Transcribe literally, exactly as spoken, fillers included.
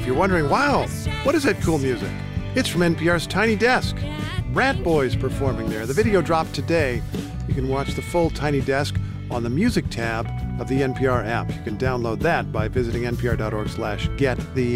If you're wondering, wow, what is that cool music? It's from N P R's Tiny Desk. Rat Boys performing there. The video dropped today. You can watch the full Tiny Desk on the music tab of the N P R app. You can download that by visiting npr dot org slash get the